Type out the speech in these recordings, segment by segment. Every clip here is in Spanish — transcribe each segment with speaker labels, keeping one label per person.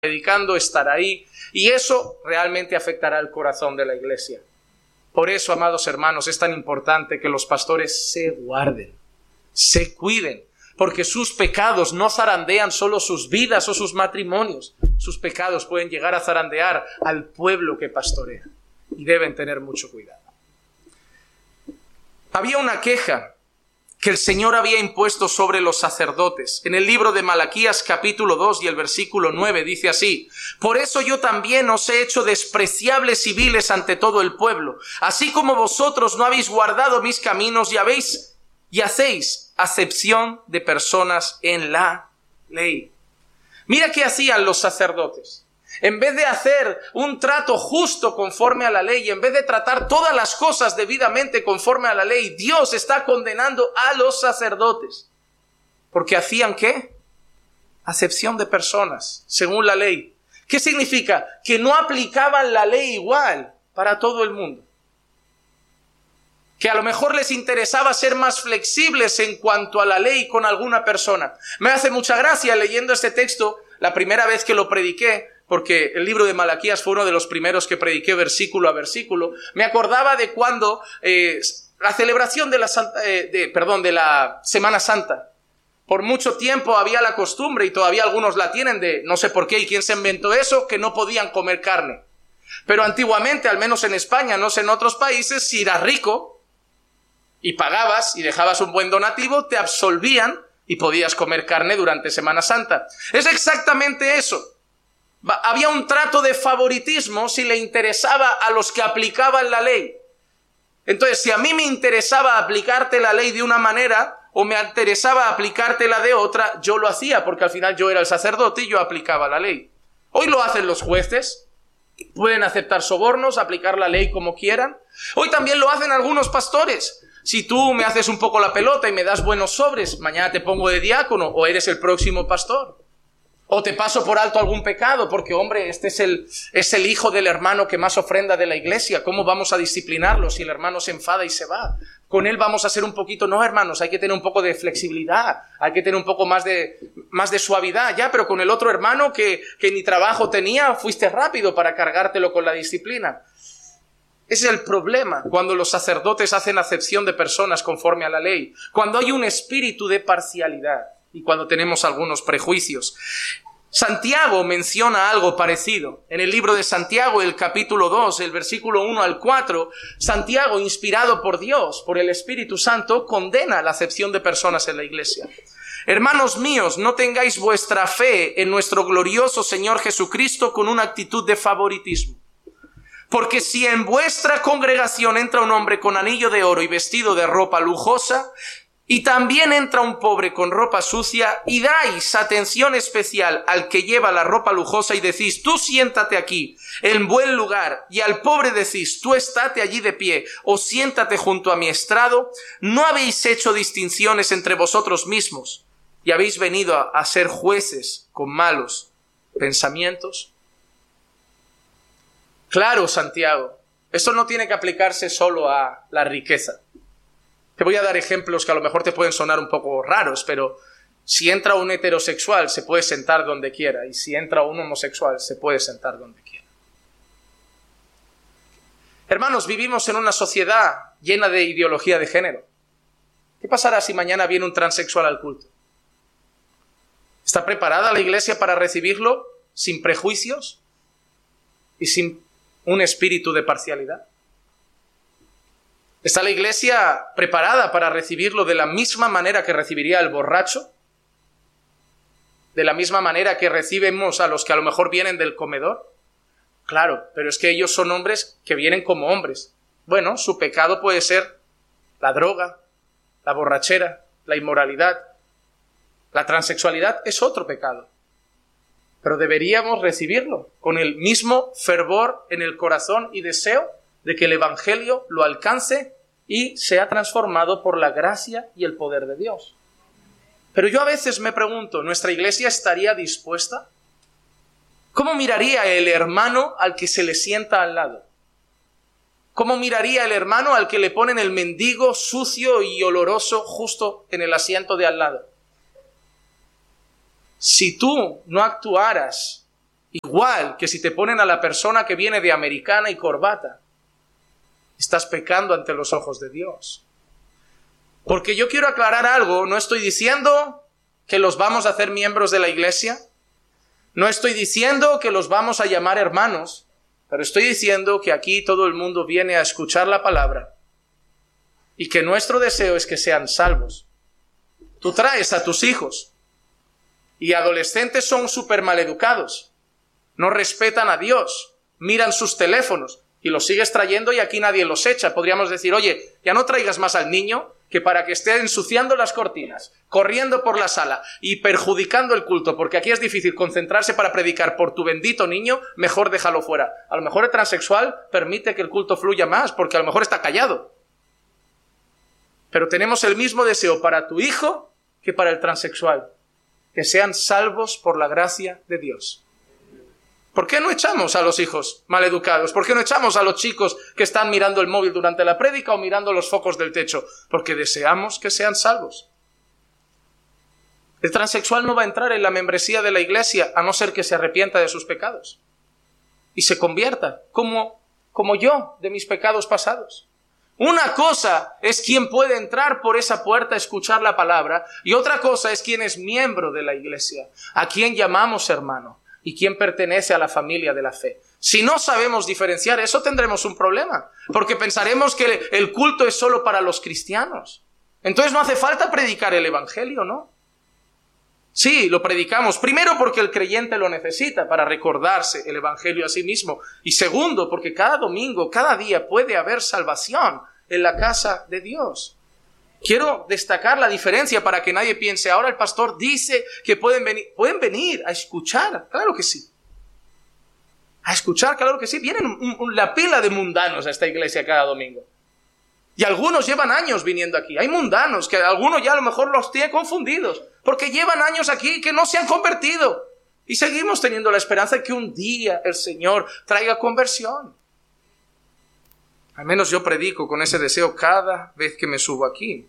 Speaker 1: predicando, estar ahí, y eso realmente afectará el corazón de la iglesia. Por eso, amados hermanos, es tan importante que los pastores se guarden, se cuiden, porque sus pecados no zarandean solo sus vidas o sus matrimonios. Sus pecados pueden llegar a zarandear al pueblo que pastorea, y deben tener mucho cuidado. Había una queja que el Señor había impuesto sobre los sacerdotes. En el libro de Malaquías capítulo 2 y el versículo 9 dice así: por eso yo también os he hecho despreciables y viles ante todo el pueblo, así como vosotros no habéis guardado mis caminos y hacéis acepción de personas en la ley. Mira qué hacían los sacerdotes. En vez de hacer un trato justo conforme a la ley, en vez de tratar todas las cosas debidamente conforme a la ley, Dios está condenando a los sacerdotes. Porque hacían ¿qué? Acepción de personas, según la ley. ¿Qué significa? Que no aplicaban la ley igual para todo el mundo. Que a lo mejor les interesaba ser más flexibles en cuanto a la ley con alguna persona. Me hace mucha gracia leyendo este texto, la primera vez que lo prediqué, porque el libro de Malaquías fue uno de los primeros que prediqué versículo a versículo. Me acordaba de cuando la celebración de la Semana Santa. Por mucho tiempo había la costumbre, y todavía algunos la tienen, de no sé por qué y quién se inventó eso, que no podían comer carne. Pero antiguamente, al menos en España, no sé en otros países, si eras rico y pagabas y dejabas un buen donativo, te absolvían y podías comer carne durante Semana Santa. Es exactamente eso. Había un trato de favoritismo si le interesaba a los que aplicaban la ley. Entonces, si a mí me interesaba aplicarte la ley de una manera o me interesaba aplicártela de otra, yo lo hacía, porque al final yo era el sacerdote y yo aplicaba la ley. Hoy lo hacen los jueces, pueden aceptar sobornos, aplicar la ley como quieran. Hoy también lo hacen algunos pastores. Si tú me haces un poco la pelota y me das buenos sobres, mañana te pongo de diácono o eres el próximo pastor. O te paso por alto algún pecado, porque hombre, este es el hijo del hermano que más ofrenda de la iglesia. ¿Cómo vamos a disciplinarlo si el hermano se enfada y se va? Con él vamos a hacer un poquito, no hermanos, hay que tener un poco de flexibilidad, hay que tener un poco más de suavidad, ya, pero con el otro hermano que ni trabajo tenía, fuiste rápido para cargártelo con la disciplina. Ese es el problema cuando los sacerdotes hacen acepción de personas conforme a la ley, cuando hay un espíritu de parcialidad y cuando tenemos algunos prejuicios. Santiago menciona algo parecido. En el libro de Santiago, el capítulo 2, el versículo 1 al 4, Santiago, inspirado por Dios, por el Espíritu Santo, condena la acepción de personas en la iglesia. Hermanos míos, no tengáis vuestra fe en nuestro glorioso Señor Jesucristo con una actitud de favoritismo. Porque si en vuestra congregación entra un hombre con anillo de oro y vestido de ropa lujosa, y también entra un pobre con ropa sucia, y dais atención especial al que lleva la ropa lujosa y decís, tú siéntate aquí, en buen lugar, y al pobre decís, tú estate allí de pie, o siéntate junto a mi estrado, ¿no habéis hecho distinciones entre vosotros mismos, y habéis venido a ser jueces con malos pensamientos? Claro, Santiago, esto no tiene que aplicarse solo a la riqueza. Te voy a dar ejemplos que a lo mejor te pueden sonar un poco raros, pero si entra un heterosexual se puede sentar donde quiera, y si entra un homosexual se puede sentar donde quiera. Hermanos, vivimos en una sociedad llena de ideología de género. ¿Qué pasará si mañana viene un transexual al culto? ¿Está preparada la iglesia para recibirlo sin prejuicios y sin un espíritu de parcialidad? ¿Está la iglesia preparada para recibirlo de la misma manera que recibiría al borracho? ¿De la misma manera que recibimos a los que a lo mejor vienen del comedor? Claro, pero es que ellos son hombres que vienen como hombres. Bueno, su pecado puede ser la droga, la borrachera, la inmoralidad. La transexualidad es otro pecado. Pero deberíamos recibirlo con el mismo fervor en el corazón y deseo de que el evangelio lo alcance y sea transformado por la gracia y el poder de Dios. Pero yo a veces me pregunto, ¿nuestra iglesia estaría dispuesta? ¿Cómo miraría el hermano al que se le sienta al lado? ¿Cómo miraría el hermano al que le ponen el mendigo sucio y oloroso justo en el asiento de al lado? Si tú no actuaras Igual que si te ponen a la persona que viene de americana y corbata, estás pecando ante los ojos de Dios. Porque yo quiero aclarar algo, no estoy diciendo que los vamos a hacer miembros de la iglesia, no estoy diciendo que los vamos a llamar hermanos, pero estoy diciendo que aquí todo el mundo viene a escuchar la palabra y que nuestro deseo es que sean salvos. Tú traes a tus hijos y adolescentes son súper maleducados, no respetan a Dios, miran sus teléfonos y los sigues trayendo y aquí nadie los echa. Podríamos decir, oye, ya no traigas más al niño que para que esté ensuciando las cortinas, corriendo por la sala y perjudicando el culto, porque aquí es difícil concentrarse para predicar por tu bendito niño, mejor déjalo fuera. A lo mejor el transexual permite que el culto fluya más, porque a lo mejor está callado. Pero tenemos el mismo deseo para tu hijo que para el transexual, que sean salvos por la gracia de Dios. ¿Por qué no echamos a los hijos maleducados? ¿Por qué no echamos a los chicos que están mirando el móvil durante la prédica o mirando los focos del techo? Porque deseamos que sean salvos. El transexual no va a entrar en la membresía de la iglesia a no ser que se arrepienta de sus pecados y se convierta, como yo, de mis pecados pasados. Una cosa es quien puede entrar por esa puerta a escuchar la palabra y otra cosa es quien es miembro de la iglesia, a quien llamamos hermano y quien pertenece a la familia de la fe. Si no sabemos diferenciar eso, tendremos un problema, porque pensaremos que el culto es solo para los cristianos. Entonces no hace falta predicar el evangelio, ¿no? Sí, lo predicamos, primero porque el creyente lo necesita para recordarse el evangelio a sí mismo, y segundo porque cada domingo, cada día puede haber salvación en la casa de Dios. Quiero destacar la diferencia para que nadie piense, ahora el pastor dice que pueden venir a escuchar, claro que sí. A escuchar, claro que sí. Vienen la pila de mundanos a esta iglesia cada domingo. Y algunos llevan años viniendo aquí. Hay mundanos que algunos ya a lo mejor los tienen confundidos, porque llevan años aquí que no se han convertido. Y seguimos teniendo la esperanza de que un día el Señor traiga conversión. Al menos yo predico con ese deseo cada vez que me subo aquí.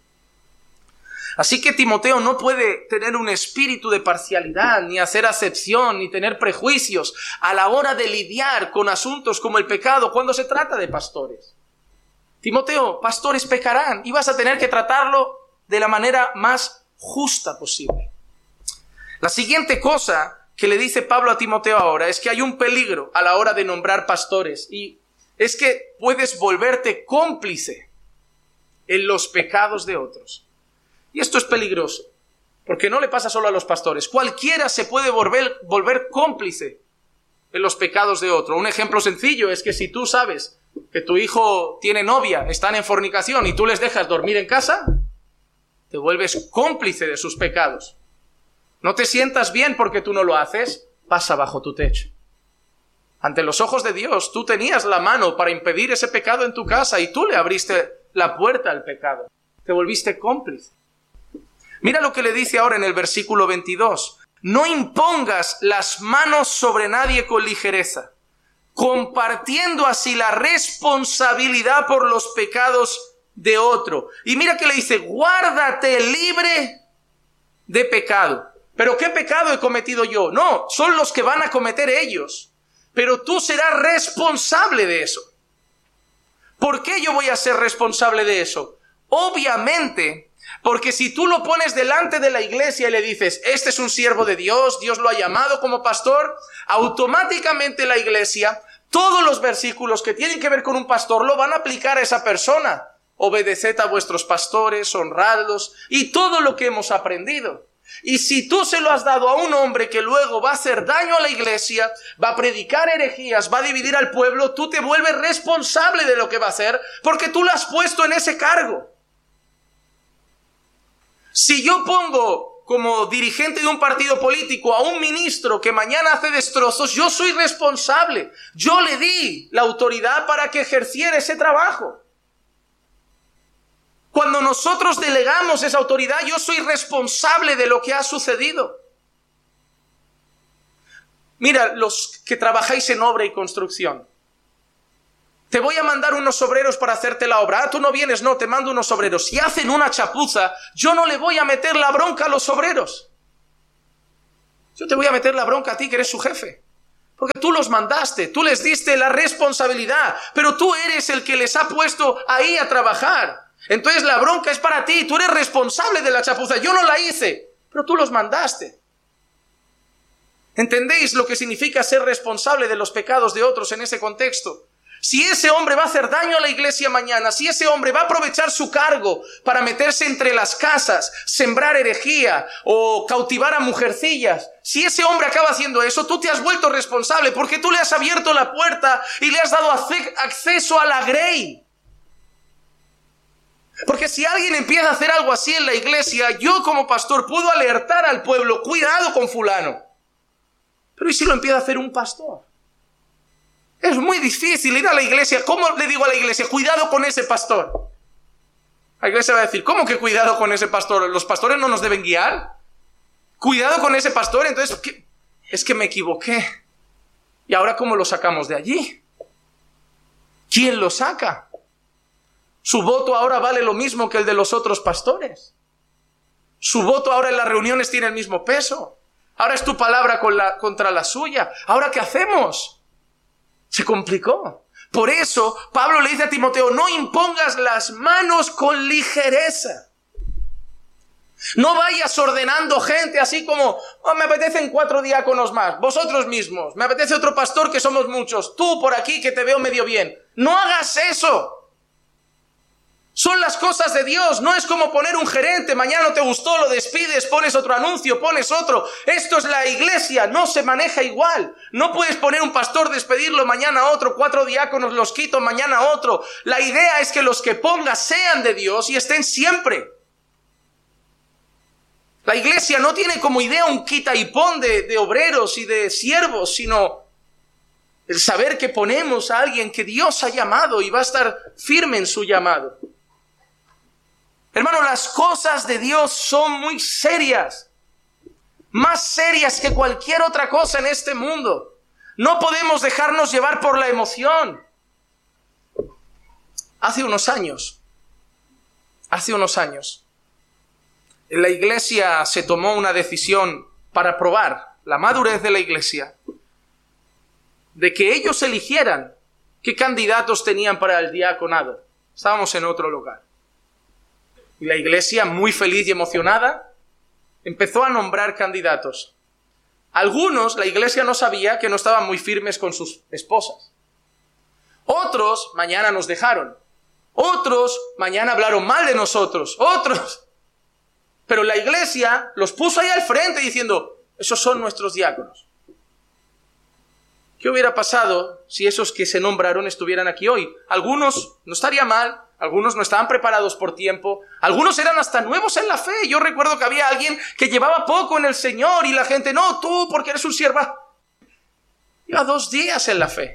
Speaker 1: Así que Timoteo no puede tener un espíritu de parcialidad, ni hacer acepción, ni tener prejuicios a la hora de lidiar con asuntos como el pecado cuando se trata de pastores. Timoteo, pastores pecarán y vas a tener que tratarlo de la manera más justa posible. La siguiente cosa que le dice Pablo a Timoteo ahora es que hay un peligro a la hora de nombrar pastores y es que puedes volverte cómplice en los pecados de otros. Y esto es peligroso, porque no le pasa solo a los pastores. Cualquiera se puede volver cómplice en los pecados de otro. Un ejemplo sencillo es que si tú sabes que tu hijo tiene novia, están en fornicación y tú les dejas dormir en casa, te vuelves cómplice de sus pecados. No te sientas bien porque tú no lo haces, pasa bajo tu techo. Ante los ojos de Dios, tú tenías la mano para impedir ese pecado en tu casa y tú le abriste la puerta al pecado. Te volviste cómplice. Mira lo que le dice ahora en el versículo 22. No impongas las manos sobre nadie con ligereza, compartiendo así la responsabilidad por los pecados de otro. Y mira que le dice, guárdate libre de pecado. ¿Pero qué pecado he cometido yo? No, son los que van a cometer ellos. Pero tú serás responsable de eso. ¿Por qué yo voy a ser responsable de eso? Obviamente, porque si tú lo pones delante de la iglesia y le dices, este es un siervo de Dios, Dios lo ha llamado como pastor, automáticamente la iglesia, todos los versículos que tienen que ver con un pastor lo van a aplicar a esa persona. Obedeced a vuestros pastores, honradlos y todo lo que hemos aprendido. Y si tú se lo has dado a un hombre que luego va a hacer daño a la iglesia, va a predicar herejías, va a dividir al pueblo, tú te vuelves responsable de lo que va a hacer porque tú lo has puesto en ese cargo. Si yo pongo como dirigente de un partido político a un ministro que mañana hace destrozos, yo soy responsable. Yo le di la autoridad para que ejerciera ese trabajo. Cuando nosotros delegamos esa autoridad, yo soy responsable de lo que ha sucedido. Mira, los que trabajáis en obra y construcción. Te voy a mandar unos obreros para hacerte la obra. Ah, tú no vienes, no, te mando unos obreros. Si hacen una chapuza, yo no le voy a meter la bronca a los obreros. Yo te voy a meter la bronca a ti, que eres su jefe. Porque tú los mandaste, tú les diste la responsabilidad, pero tú eres el que les ha puesto ahí a trabajar. Entonces la bronca es para ti, tú eres responsable de la chapuza. Yo no la hice, pero tú los mandaste. ¿Entendéis lo que significa ser responsable de los pecados de otros en ese contexto? Si ese hombre va a hacer daño a la iglesia mañana, si ese hombre va a aprovechar su cargo para meterse entre las casas, sembrar herejía o cautivar a mujercillas, si ese hombre acaba haciendo eso, tú te has vuelto responsable porque tú le has abierto la puerta y le has dado acceso a la grey. Porque si alguien empieza a hacer algo así en la iglesia, yo como pastor puedo alertar al pueblo, cuidado con fulano. Pero ¿y si lo empieza a hacer un pastor? Es muy difícil ir a la iglesia. ¿Cómo le digo a la iglesia? Cuidado con ese pastor. La iglesia va a decir, ¿cómo que cuidado con ese pastor? ¿Los pastores no nos deben guiar? Cuidado con ese pastor. Entonces, ¿qué? Es que me equivoqué. ¿Y ahora cómo lo sacamos de allí? ¿Quién lo saca? Su voto ahora vale lo mismo que el de los otros pastores. Su voto ahora en las reuniones tiene el mismo peso. Ahora es tu palabra contra la suya. ¿Ahora qué hacemos? Se complicó. Por eso Pablo le dice a Timoteo, no impongas las manos con ligereza. No vayas ordenando gente así como, me apetecen 4 diáconos más, vosotros mismos, me apetece otro pastor que somos muchos, tú por aquí que te veo medio bien. No hagas eso. Son las cosas de Dios, no es como poner un gerente, mañana no te gustó, lo despides, pones otro anuncio, pones otro. Esto es la iglesia, no se maneja igual. No puedes poner un pastor, despedirlo, mañana otro, 4 diáconos los quito, mañana otro. La idea es que los que pongas sean de Dios y estén siempre. La iglesia no tiene como idea un quita y pon de obreros y de siervos, sino el saber que ponemos a alguien que Dios ha llamado y va a estar firme en su llamado. Hermano, las cosas de Dios son muy serias, más serias que cualquier otra cosa en este mundo. No podemos dejarnos llevar por la emoción. Hace unos años, en la iglesia se tomó una decisión para probar la madurez de la iglesia, de que ellos eligieran qué candidatos tenían para el diaconado. Estábamos en otro lugar. Y la iglesia, muy feliz y emocionada, empezó a nombrar candidatos. Algunos, la iglesia no sabía que no estaban muy firmes con sus esposas. Otros, mañana nos dejaron. Otros, mañana hablaron mal de nosotros. Otros. Pero la iglesia los puso ahí al frente diciendo, esos son nuestros diáconos. ¿Qué hubiera pasado si esos que se nombraron estuvieran aquí hoy? Algunos no estaría mal. Algunos no estaban preparados por tiempo. Algunos eran hasta nuevos en la fe. Yo recuerdo que había alguien que llevaba poco en el Señor y la gente, no, tú porque eres un sierva. Lleva 2 días en la fe.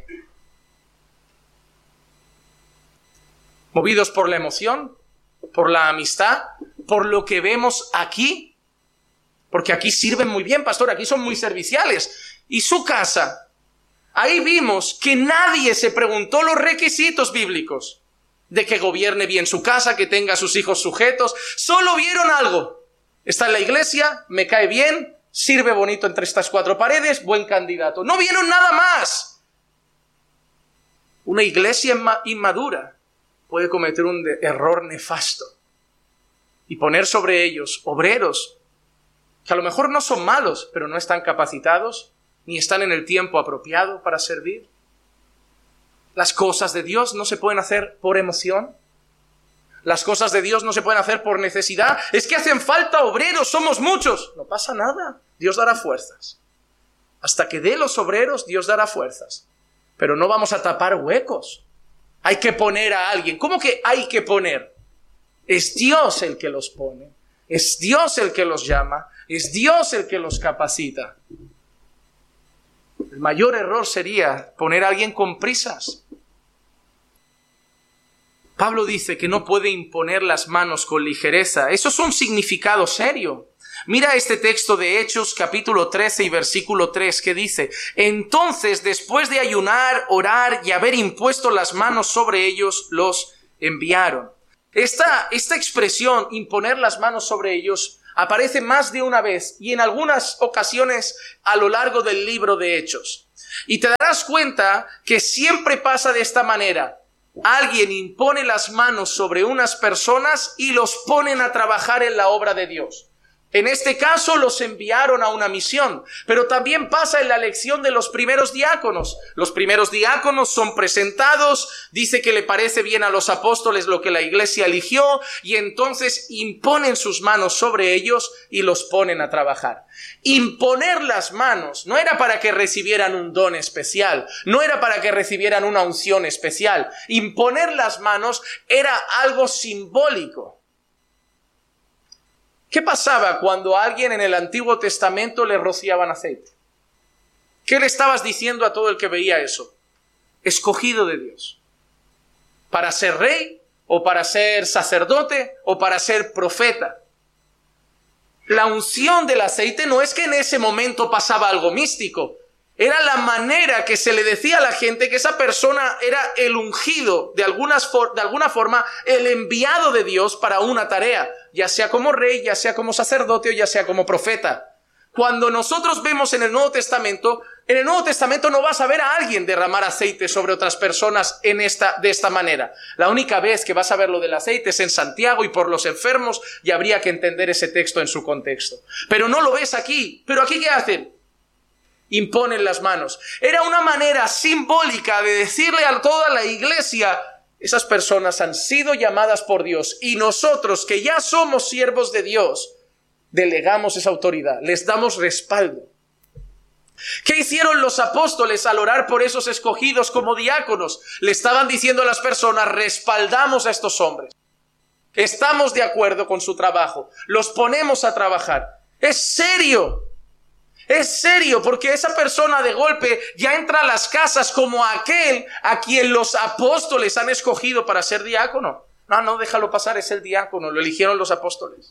Speaker 1: Movidos por la emoción, por la amistad, por lo que vemos aquí. Porque aquí sirven muy bien, pastor, aquí son muy serviciales. Y su casa, ahí vimos que nadie se preguntó los requisitos bíblicos. De que gobierne bien su casa, que tenga a sus hijos sujetos. Solo vieron algo. Está en la iglesia, me cae bien, sirve bonito entre estas 4 paredes, buen candidato. No vieron nada más. Una iglesia inmadura puede cometer un error nefasto y poner sobre ellos obreros que a lo mejor no son malos, pero no están capacitados ni están en el tiempo apropiado para servir. Las cosas de Dios no se pueden hacer por emoción. Las cosas de Dios no se pueden hacer por necesidad. Es que hacen falta obreros, somos muchos. No pasa nada, Dios dará fuerzas. Hasta que dé los obreros, Dios dará fuerzas. Pero no vamos a tapar huecos. Hay que poner a alguien. ¿Cómo que hay que poner? Es Dios el que los pone. Es Dios el que los llama. Es Dios el que los capacita. El mayor error sería poner a alguien con prisas. Pablo dice que no puede imponer las manos con ligereza. Eso es un significado serio. Mira este texto de Hechos, capítulo 13 y versículo 3, que dice: entonces, después de ayunar, orar y haber impuesto las manos sobre ellos, los enviaron. Esta expresión, imponer las manos sobre ellos, Aparece más de una vez y en algunas ocasiones a lo largo del libro de Hechos. Y te darás cuenta que siempre pasa de esta manera. Alguien impone las manos sobre unas personas y los ponen a trabajar en la obra de Dios. En este caso los enviaron a una misión, pero también pasa en la elección de los primeros diáconos. Los primeros diáconos son presentados, dice que le parece bien a los apóstoles lo que la iglesia eligió y entonces imponen sus manos sobre ellos y los ponen a trabajar. Imponer las manos no era para que recibieran un don especial, no era para que recibieran una unción especial. Imponer las manos era algo simbólico. ¿Qué pasaba cuando a alguien en el Antiguo Testamento le rociaban aceite? ¿Qué le estabas diciendo a todo el que veía eso? Escogido de Dios. ¿Para ser rey? ¿O para ser sacerdote? ¿O para ser profeta? La unción del aceite no es que en ese momento pasaba algo místico. Era la manera que se le decía a la gente que esa persona era el ungido, de alguna forma, el enviado de Dios para una tarea, ya sea como rey, ya sea como sacerdote o ya sea como profeta. Cuando nosotros vemos en el Nuevo Testamento no vas a ver a alguien derramar aceite sobre otras personas de esta manera. La única vez que vas a ver lo del aceite es en Santiago y por los enfermos, y habría que entender ese texto en su contexto. Pero no lo ves aquí. ¿Pero aquí qué hacen? Imponen las manos. Era una manera simbólica de decirle a toda la iglesia: esas personas han sido llamadas por Dios y nosotros, que ya somos siervos de Dios, delegamos esa autoridad, les damos respaldo. ¿Qué hicieron los apóstoles al orar por esos escogidos como diáconos? Le estaban diciendo a las personas: respaldamos a estos hombres, estamos de acuerdo con su trabajo, los ponemos a trabajar. Es serio, porque esa persona de golpe ya entra a las casas como aquel a quien los apóstoles han escogido para ser diácono. No, déjalo pasar, es el diácono, lo eligieron los apóstoles.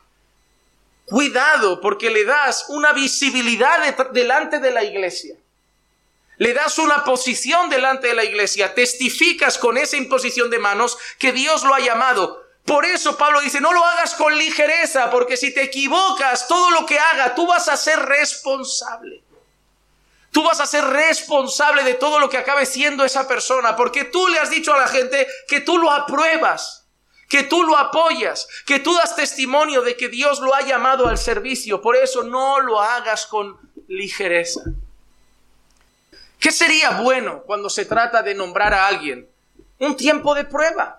Speaker 1: Cuidado, porque le das una visibilidad delante de la iglesia. Le das una posición delante de la iglesia. Testificas con esa imposición de manos que Dios lo ha llamado. Por eso Pablo dice: no lo hagas con ligereza, porque si te equivocas, todo lo que haga, tú vas a ser responsable. Tú vas a ser responsable de todo lo que acabe siendo esa persona, porque tú le has dicho a la gente que tú lo apruebas, que tú lo apoyas, que tú das testimonio de que Dios lo ha llamado al servicio. Por eso no lo hagas con ligereza. ¿Qué sería bueno cuando se trata de nombrar a alguien? Un tiempo de prueba.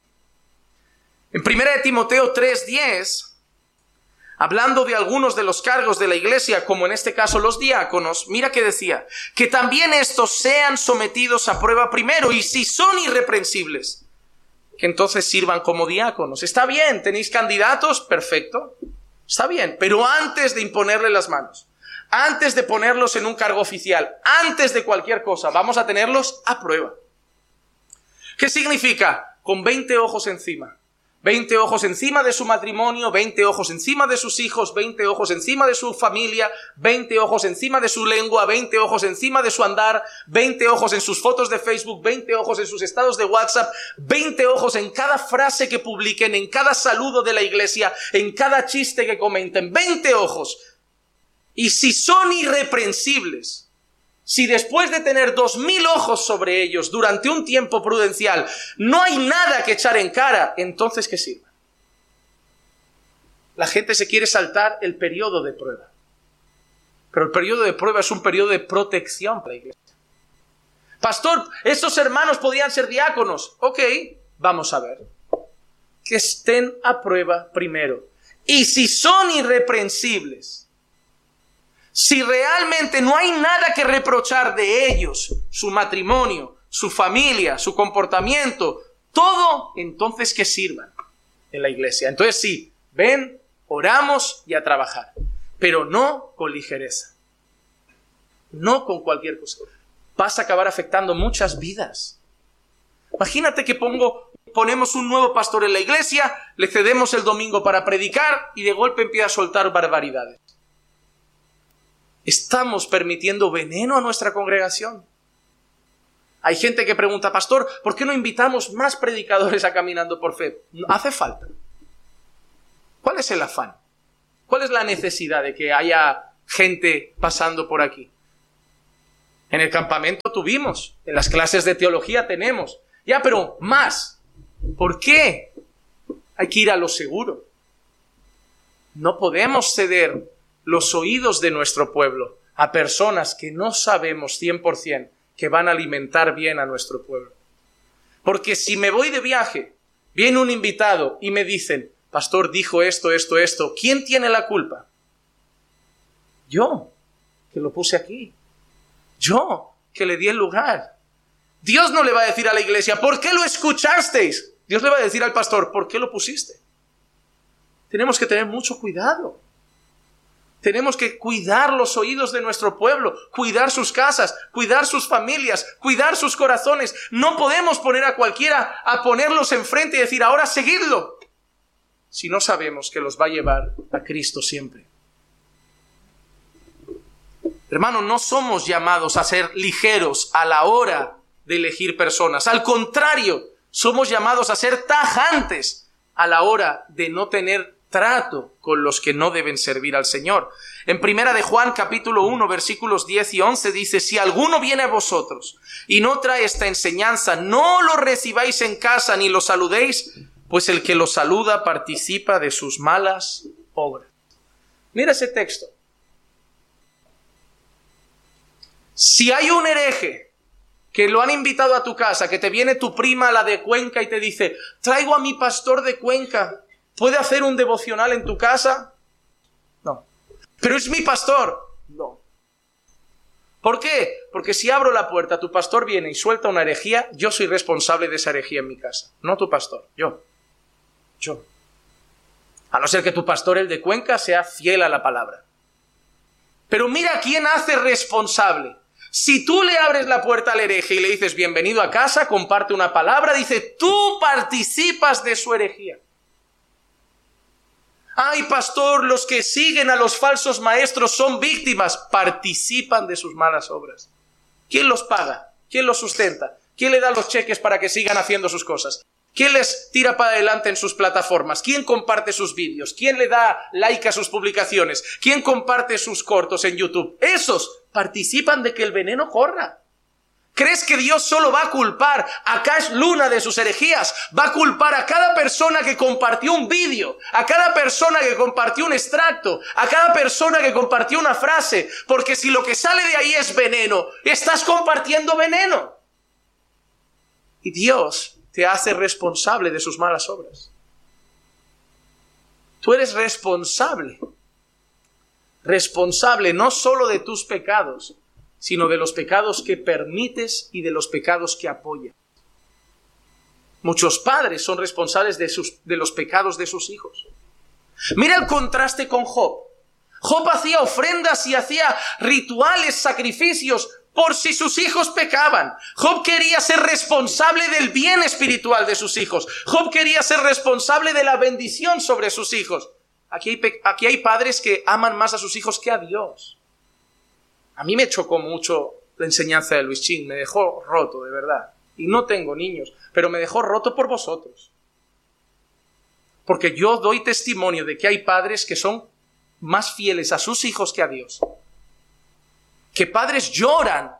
Speaker 1: En 1 Timoteo 3:10, hablando de algunos de los cargos de la iglesia, como en este caso los diáconos, mira que decía: que también estos sean sometidos a prueba primero, y si son irreprensibles, que entonces sirvan como diáconos. Está bien, tenéis candidatos, perfecto, está bien, pero antes de imponerle las manos, antes de ponerlos en un cargo oficial, antes de cualquier cosa, vamos a tenerlos a prueba. ¿Qué significa? Con 20 ojos encima. 20 ojos encima de su matrimonio, 20 ojos encima de sus hijos, 20 ojos encima de su familia, 20 ojos encima de su lengua, 20 ojos encima de su andar, 20 ojos en sus fotos de Facebook, 20 ojos en sus estados de WhatsApp, 20 ojos en cada frase que publiquen, en cada saludo de la iglesia, en cada chiste que comenten, 20 ojos. Y si son irreprensibles, si después de tener 2000 ojos sobre ellos durante un tiempo prudencial no hay nada que echar en cara, entonces ¿qué sirve? La gente se quiere saltar el periodo de prueba. Pero el periodo de prueba es un periodo de protección para la iglesia. Pastor, estos hermanos podían ser diáconos. Ok, vamos a ver. Que estén a prueba primero. Y si son irreprensibles, si realmente no hay nada que reprochar de ellos, su matrimonio, su familia, su comportamiento, todo, entonces que sirvan en la iglesia. Entonces sí, ven, oramos y a trabajar, pero no con ligereza, no con cualquier cosa. Vas a acabar afectando muchas vidas. Imagínate que ponemos un nuevo pastor en la iglesia, le cedemos el domingo para predicar y de golpe empieza a soltar barbaridades. ¿Estamos permitiendo veneno a nuestra congregación? Hay gente que pregunta: pastor, ¿por qué no invitamos más predicadores a Caminando por Fe? Hace falta. ¿Cuál es el afán? ¿Cuál es la necesidad de que haya gente pasando por aquí? En el campamento tuvimos, en las clases de teología tenemos. Ya, pero más. ¿Por qué? Hay que ir a lo seguro. No podemos ceder los oídos de nuestro pueblo a personas que no sabemos 100% que van a alimentar bien a nuestro pueblo. Porque si me voy de viaje, viene un invitado y me dicen, pastor dijo esto, ¿quién tiene la culpa? Yo, que lo puse aquí. Yo, que le di el lugar. Dios no le va a decir a la iglesia, ¿por qué lo escuchasteis? Dios le va a decir al pastor, ¿por qué lo pusiste? Tenemos que tener mucho cuidado. Tenemos que cuidar los oídos de nuestro pueblo, cuidar sus casas, cuidar sus familias, cuidar sus corazones. No podemos poner a cualquiera a ponerlos enfrente y decir, ahora seguidlo, si no sabemos que los va a llevar a Cristo siempre. Hermano, no somos llamados a ser ligeros a la hora de elegir personas. Al contrario, somos llamados a ser tajantes a la hora de no tener trato con los que no deben servir al Señor. En Primera de Juan, capítulo 1, versículos 10 y 11, dice, si alguno viene a vosotros y no trae esta enseñanza, no lo recibáis en casa ni lo saludéis, pues el que lo saluda participa de sus malas obras. Mira ese texto. Si hay un hereje que lo han invitado a tu casa, que te viene tu prima, la de Cuenca, y te dice, traigo a mi pastor de Cuenca, ¿puede hacer un devocional en tu casa? No. Pero es mi pastor. No. ¿Por qué? Porque si abro la puerta, tu pastor viene y suelta una herejía, yo soy responsable de esa herejía en mi casa, no tu pastor, yo. A no ser que tu pastor, el de Cuenca, sea fiel a la palabra. Pero mira quién hace responsable. Si tú le abres la puerta al hereje y le dices bienvenido a casa, comparte una palabra, dice, tú participas de su herejía. Ay, pastor, los que siguen a los falsos maestros son víctimas, participan de sus malas obras. ¿Quién los paga? ¿Quién los sustenta? ¿Quién le da los cheques para que sigan haciendo sus cosas? ¿Quién les tira para adelante en sus plataformas? ¿Quién comparte sus vídeos? ¿Quién le da like a sus publicaciones? ¿Quién comparte sus cortos en YouTube? Esos participan de que el veneno corra. ¿Crees que Dios solo va a culpar a Cash Luna de sus herejías? Va a culpar a cada persona que compartió un vídeo, a cada persona que compartió un extracto, a cada persona que compartió una frase, porque si lo que sale de ahí es veneno, estás compartiendo veneno. Y Dios te hace responsable de sus malas obras. Tú eres responsable no solo de tus pecados, sino de los pecados que permites y de los pecados que apoyas. Muchos padres son responsables de los pecados de sus hijos. Mira el contraste con Job. Job hacía ofrendas y hacía rituales, sacrificios, por si sus hijos pecaban. Job quería ser responsable del bien espiritual de sus hijos. Job quería ser responsable de la bendición sobre sus hijos. Aquí hay padres que aman más a sus hijos que a Dios. A mí me chocó mucho la enseñanza de Luis Chin, me dejó roto, de verdad. Y no tengo niños, pero me dejó roto por vosotros. Porque yo doy testimonio de que hay padres que son más fieles a sus hijos que a Dios. Que padres lloran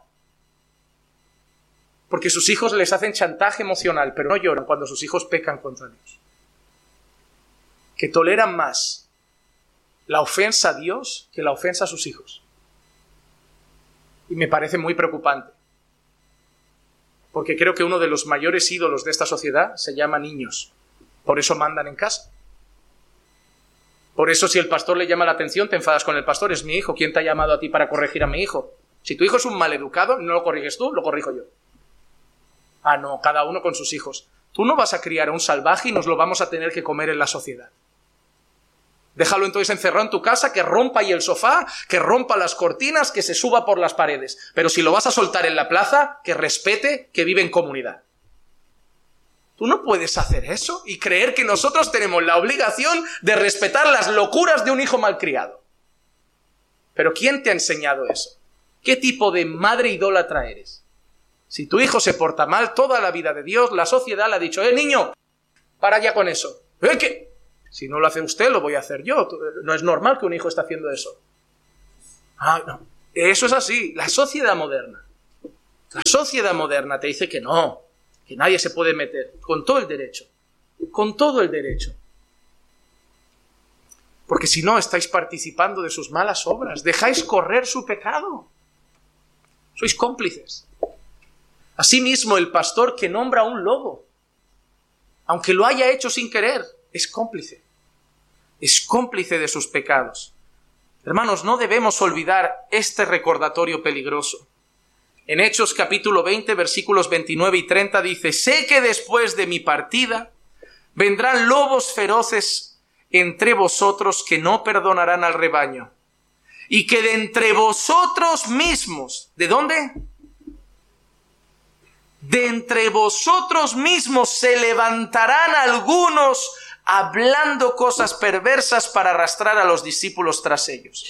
Speaker 1: porque sus hijos les hacen chantaje emocional, pero no lloran cuando sus hijos pecan contra Dios. Que toleran más la ofensa a Dios que la ofensa a sus hijos. Y me parece muy preocupante. Porque creo que uno de los mayores ídolos de esta sociedad se llama niños. Por eso mandan en casa. Por eso si el pastor le llama la atención, te enfadas con el pastor. Es mi hijo. ¿Quién te ha llamado a ti para corregir a mi hijo? Si tu hijo es un maleducado, no lo corriges tú, lo corrijo yo. Ah, no, cada uno con sus hijos. Tú no vas a criar a un salvaje y nos lo vamos a tener que comer en la sociedad. Déjalo entonces encerrado en tu casa, que rompa ahí el sofá, que rompa las cortinas, que se suba por las paredes. Pero si lo vas a soltar en la plaza, que respete, que vive en comunidad. Tú no puedes hacer eso y creer que nosotros tenemos la obligación de respetar las locuras de un hijo malcriado. Pero ¿quién te ha enseñado eso? ¿Qué tipo de madre idólatra eres? Si tu hijo se porta mal toda la vida de Dios, la sociedad le ha dicho, niño, para ya con eso. ¿Qué? Si no lo hace usted, lo voy a hacer yo. No es normal que un hijo esté haciendo eso. No. Eso es así. La sociedad moderna te dice que no, que nadie se puede meter, con todo el derecho. Porque si no, estáis participando de sus malas obras, dejáis correr su pecado. Sois cómplices. Asimismo, el pastor que nombra a un lobo, aunque lo haya hecho sin querer, es cómplice. Es cómplice de sus pecados. Hermanos, no debemos olvidar este recordatorio peligroso. En Hechos capítulo 20, versículos 29 y 30 dice: sé que después de mi partida vendrán lobos feroces entre vosotros que no perdonarán al rebaño, y que de entre vosotros mismos, ¿de dónde? De entre vosotros mismos se levantarán algunos hablando cosas perversas para arrastrar a los discípulos tras ellos.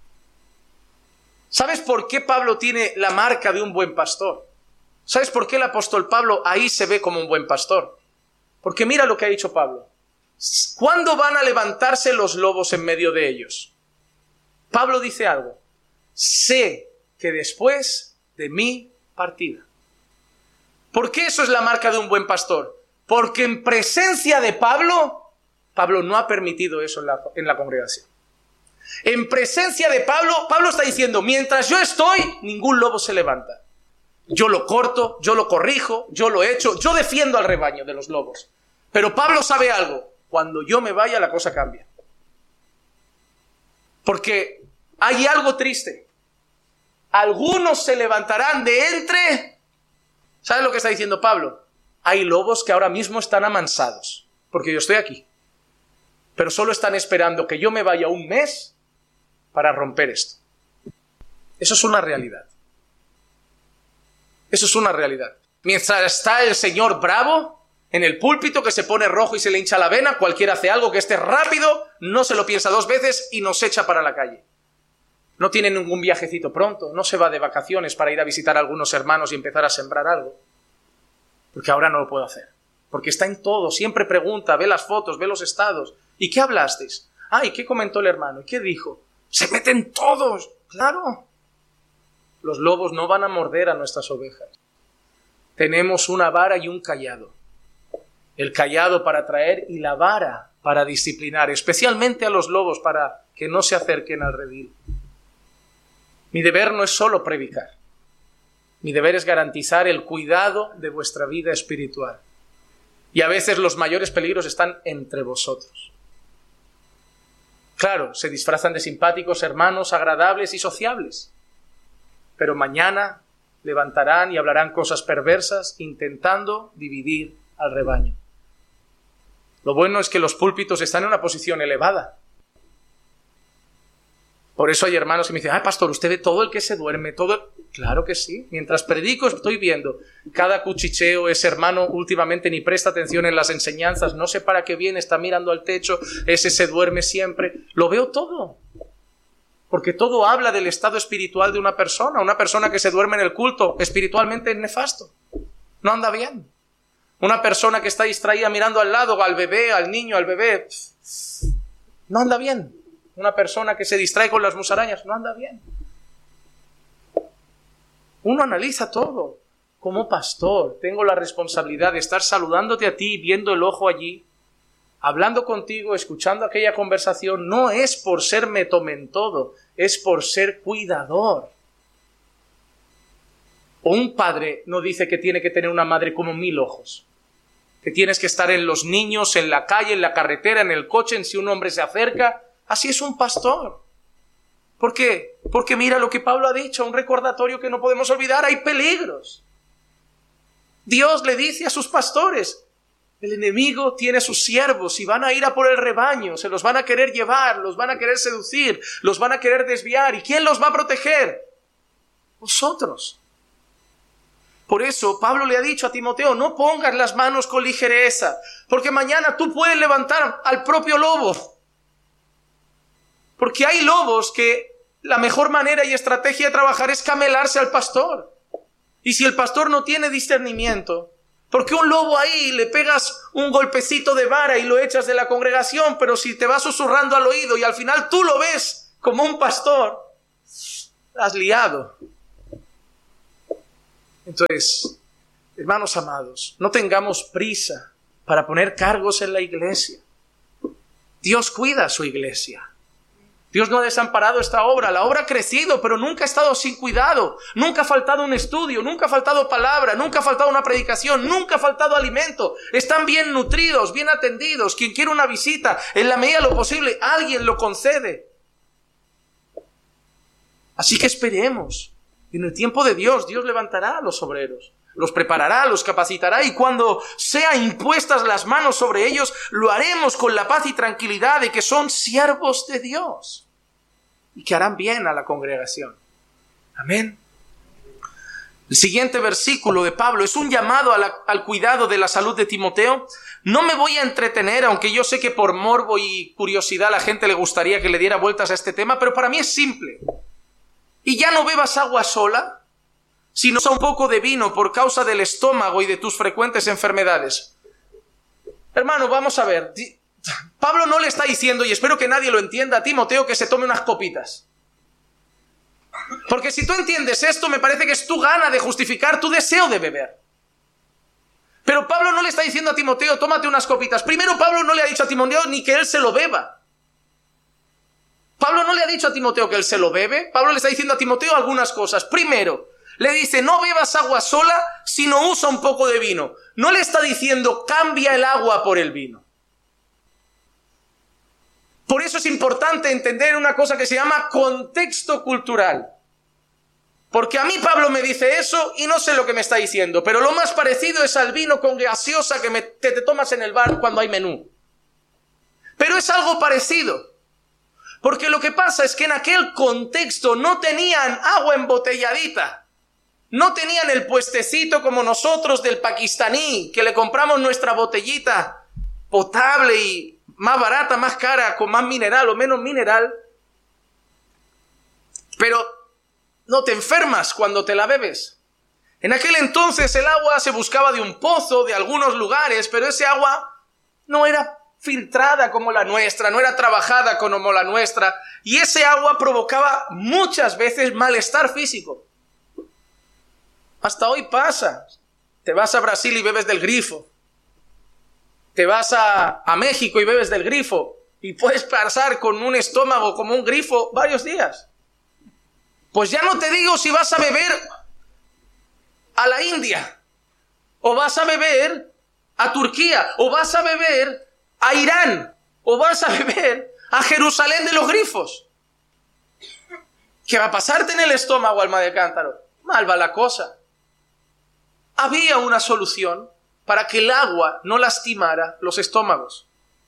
Speaker 1: ¿Sabes por qué Pablo tiene la marca de un buen pastor? ¿Sabes por qué el apóstol Pablo ahí se ve como un buen pastor? Porque mira lo que ha dicho Pablo. ¿Cuándo van a levantarse los lobos en medio de ellos? Pablo dice algo: sé que después de mi partida. ¿Por qué eso es la marca de un buen pastor? Porque en presencia de Pablo no ha permitido eso en la congregación. En presencia de Pablo está diciendo: mientras yo estoy, ningún lobo se levanta. Yo lo corto, yo lo corrijo, yo lo echo, yo defiendo al rebaño de los lobos. Pero Pablo sabe algo: cuando yo me vaya, la cosa cambia. Porque hay algo triste. Algunos se levantarán de entre... ¿Sabes lo que está diciendo Pablo? Hay lobos que ahora mismo están amansados, porque yo estoy aquí. Pero solo están esperando que yo me vaya un mes para romper esto. Eso es una realidad. Eso es una realidad. Mientras está el Señor bravo en el púlpito, que se pone rojo y se le hincha la vena, cualquiera hace algo que esté rápido, no se lo piensa dos veces y nos echa para la calle. No tiene ningún viajecito pronto, no se va de vacaciones para ir a visitar a algunos hermanos y empezar a sembrar algo. Porque ahora no lo puedo hacer. Porque está en todo, siempre pregunta, ve las fotos, ve los estados. ¿Y qué hablasteis? ¿Y qué comentó el hermano? ¿Y qué dijo? ¡Se meten todos! ¡Claro! Los lobos no van a morder a nuestras ovejas. Tenemos una vara y un cayado. El cayado para traer y la vara para disciplinar, especialmente a los lobos, para que no se acerquen al redil. Mi deber no es solo predicar. Mi deber es garantizar el cuidado de vuestra vida espiritual. Y a veces los mayores peligros están entre vosotros. Claro, se disfrazan de simpáticos hermanos, agradables y sociables. Pero mañana levantarán y hablarán cosas perversas intentando dividir al rebaño. Lo bueno es que los púlpitos están en una posición elevada. Por eso hay hermanos que me dicen: pastor, ¿usted ve todo el que se duerme? Claro que sí. Mientras predico estoy viendo cada cuchicheo. Ese hermano últimamente ni presta atención en las enseñanzas. No sé para qué viene, está mirando al techo. Ese se duerme siempre. Lo veo todo. Porque todo habla del estado espiritual de una persona. Una persona que se duerme en el culto espiritualmente es nefasto. No anda bien. Una persona que está distraída mirando al lado, al bebé, al niño, al bebé, no anda bien. Una persona que se distrae con las musarañas no anda bien. Uno analiza todo. Como pastor, tengo la responsabilidad de estar saludándote a ti, viendo el ojo allí, hablando contigo, escuchando aquella conversación. No es por ser me tomen todo, es por ser cuidador. O un padre no dice que tiene que tener una madre como 1000 ojos. Que tienes que estar en los niños, en la calle, en la carretera, en el coche, en si un hombre se acerca. Así es un pastor. ¿Por qué? Porque mira lo que Pablo ha dicho, un recordatorio que no podemos olvidar: hay peligros. Dios le dice a sus pastores: el enemigo tiene sus siervos y van a ir a por el rebaño, se los van a querer llevar, los van a querer seducir, los van a querer desviar. ¿Y quién los va a proteger? Vosotros. Por eso Pablo le ha dicho a Timoteo: no pongas las manos con ligereza, porque mañana tú puedes levantar al propio lobo. Porque hay lobos que la mejor manera y estrategia de trabajar es camelarse al pastor. Y si el pastor no tiene discernimiento, Porque un lobo ahí le pegas un golpecito de vara y lo echas de la congregación, pero si te vas susurrando al oído y al final tú lo ves como un pastor, has liado. Entonces, hermanos amados, no tengamos prisa para poner cargos en la iglesia. Dios cuida a su iglesia. Dios no ha desamparado esta obra. La obra ha crecido, pero nunca ha estado sin cuidado. Nunca ha faltado un estudio, nunca ha faltado palabra, nunca ha faltado una predicación, nunca ha faltado alimento. Están bien nutridos, bien atendidos. Quien quiere una visita, en la medida de lo posible, alguien lo concede. Así que esperemos. En el tiempo de Dios, Dios levantará a los obreros. Los preparará, los capacitará, y cuando sean impuestas las manos sobre ellos, lo haremos con la paz y tranquilidad de que son siervos de Dios y que harán bien a la congregación. Amén. El siguiente versículo de Pablo es un llamado al cuidado de la salud de Timoteo. No me voy a entretener, aunque yo sé que por morbo y curiosidad a la gente le gustaría que le diera vueltas a este tema, pero para mí es simple. Y ya no bebas agua sola, sino un poco de vino por causa del estómago y de tus frecuentes enfermedades. Hermano, vamos a ver. Pablo no le está diciendo, y espero que nadie lo entienda, a Timoteo que se tome unas copitas. Porque si tú entiendes esto, me parece que es tu gana de justificar tu deseo de beber. Pero Pablo no le está diciendo a Timoteo, tómate unas copitas. Primero, Pablo no le ha dicho a Timoteo ni que él se lo beba. Pablo no le ha dicho a Timoteo que él se lo bebe. Pablo le está diciendo a Timoteo algunas cosas. Primero, le dice, no bebas agua sola, sino usa un poco de vino. No le está diciendo, cambia el agua por el vino. Por eso es importante entender una cosa que se llama contexto cultural. Porque a mí Pablo me dice eso y no sé lo que me está diciendo, pero lo más parecido es al vino con gaseosa que te tomas en el bar cuando hay menú. Pero es algo parecido. Porque lo que pasa es que en aquel contexto no tenían agua embotelladita. No tenían el puestecito como nosotros del pakistaní, que le compramos nuestra botellita potable y más barata, más cara, con más mineral o menos mineral. Pero no te enfermas cuando te la bebes. En aquel entonces el agua se buscaba de un pozo, de algunos lugares, pero ese agua no era filtrada como la nuestra, no era trabajada como la nuestra, y ese agua provocaba muchas veces malestar físico. Hasta hoy pasa. Te vas a Brasil y bebes del grifo. Te vas a México y bebes del grifo. Y puedes pasar con un estómago como un grifo varios días. Pues ya no te digo si vas a beber a la India, o vas a beber a Turquía, o vas a beber a Irán, o vas a beber a Jerusalén de los grifos. ¿Qué va a pasarte en el estómago, alma de cántaro? Mal va la cosa. Había una solución para que el agua no lastimara los estómagos.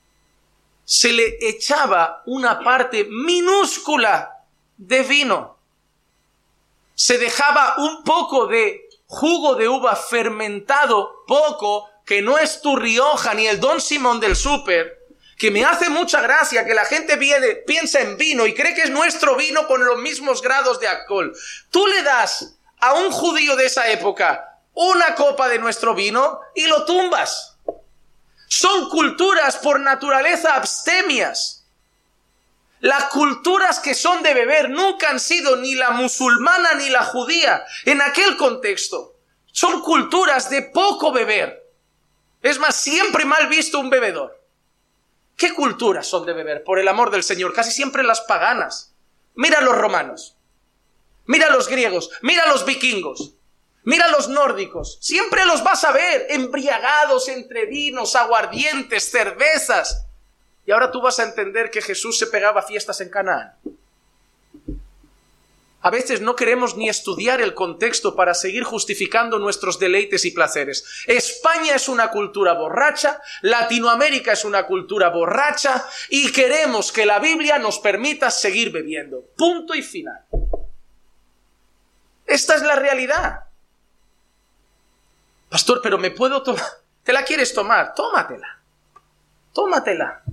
Speaker 1: Se le echaba una parte minúscula de vino. Se dejaba un poco de jugo de uva fermentado, poco, que no es tu Rioja ni el Don Simón del súper, que me hace mucha gracia que la gente piensa en vino y cree que es nuestro vino con los mismos grados de alcohol. Tú le das a un judío de esa época una copa de nuestro vino y lo tumbas. Son culturas por naturaleza abstemias. Las culturas que son de beber nunca han sido ni la musulmana ni la judía. En aquel contexto son culturas de poco beber. Es más, siempre mal visto un bebedor. ¿Qué culturas son de beber? Por el amor del Señor, casi siempre las paganas. Mira a los romanos, mira a los griegos, mira a los vikingos. Mira a los nórdicos, siempre los vas a ver embriagados entre vinos, aguardientes, cervezas. Y ahora tú vas a entender que Jesús se pegaba fiestas en Canaán. A veces no queremos ni estudiar el contexto para seguir justificando nuestros deleites y placeres. España es una cultura borracha, Latinoamérica es una cultura borracha y queremos que la Biblia nos permita seguir bebiendo. Punto y final. Esta es la realidad. Pastor, pero me puedo tomar. ¿Te la quieres tomar? Tómatela. Tómatela.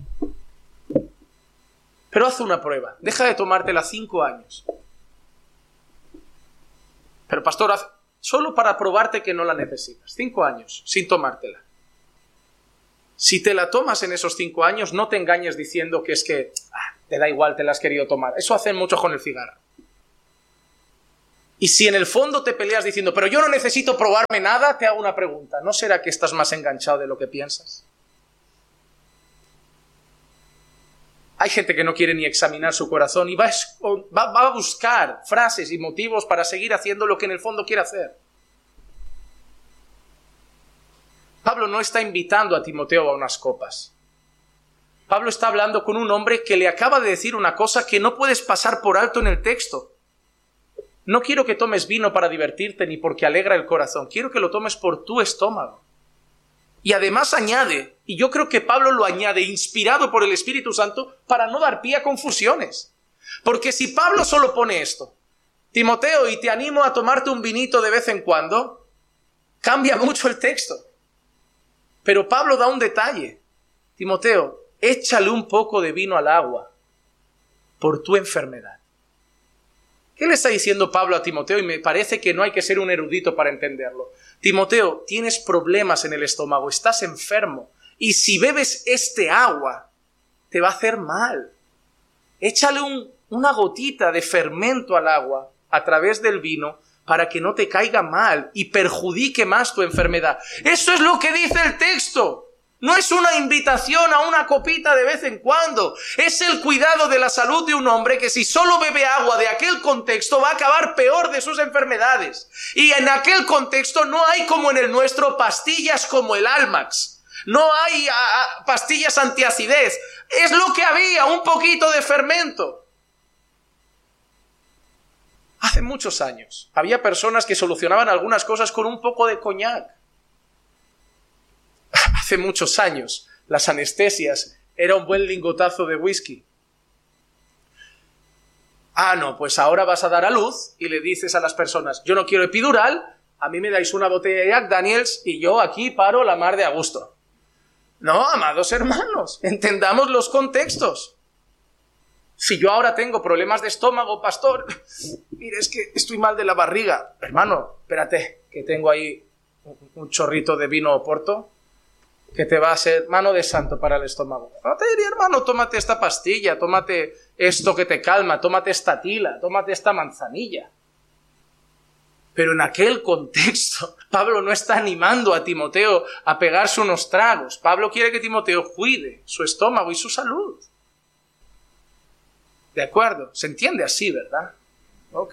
Speaker 1: Pero haz una prueba. Deja de tomártela 5 años. Pero pastor, solo para probarte que no la necesitas. 5 años sin tomártela. Si te la tomas en esos 5 años, no te engañes diciendo que es que te da igual, te la has querido tomar. Eso hacen mucho con el cigarro. Y si en el fondo te peleas diciendo, pero yo no necesito probarme nada, te hago una pregunta. ¿No será que estás más enganchado de lo que piensas? Hay gente que no quiere ni examinar su corazón y va a buscar frases y motivos para seguir haciendo lo que en el fondo quiere hacer. Pablo no está invitando a Timoteo a unas copas. Pablo está hablando con un hombre que le acaba de decir una cosa que no puedes pasar por alto en el texto. No quiero que tomes vino para divertirte ni porque alegra el corazón. Quiero que lo tomes por tu estómago. Y además añade, y yo creo que Pablo lo añade, inspirado por el Espíritu Santo, para no dar pie a confusiones. Porque si Pablo solo pone esto, Timoteo, y te animo a tomarte un vinito de vez en cuando, cambia mucho el texto. Pero Pablo da un detalle. Timoteo, échale un poco de vino al agua por tu enfermedad. ¿Qué le está diciendo Pablo a Timoteo? Y me parece que no hay que ser un erudito para entenderlo. Timoteo, tienes problemas en el estómago, estás enfermo. Y si bebes este agua, te va a hacer mal. Échale una gotita de fermento al agua a través del vino para que no te caiga mal y perjudique más tu enfermedad. Eso es lo que dice el texto. No es una invitación a una copita de vez en cuando. Es el cuidado de la salud de un hombre que si solo bebe agua de aquel contexto va a acabar peor de sus enfermedades. Y en aquel contexto no hay como en el nuestro pastillas como el Almax. No hay pastillas antiacidez. Es lo que había, un poquito de fermento. Hace muchos años había personas que solucionaban algunas cosas con un poco de coñac. Hace muchos años, las anestesias era un buen lingotazo de whisky. No, pues ahora vas a dar a luz y le dices a las personas, yo no quiero epidural, a mí me dais una botella de Jack Daniels y yo aquí paro la mar de a gusto. No, amados hermanos, entendamos los contextos. Si yo ahora tengo problemas de estómago, pastor, mire, es que estoy mal de la barriga. Hermano, espérate, que tengo ahí un chorrito de vino Oporto que te va a ser mano de santo para el estómago. No te diría, hermano, tómate esta pastilla, tómate esto que te calma, tómate esta tila, tómate esta manzanilla. Pero en aquel contexto, Pablo no está animando a Timoteo a pegarse unos tragos. Pablo quiere que Timoteo cuide su estómago y su salud. ¿De acuerdo? Se entiende así, ¿verdad? Ok.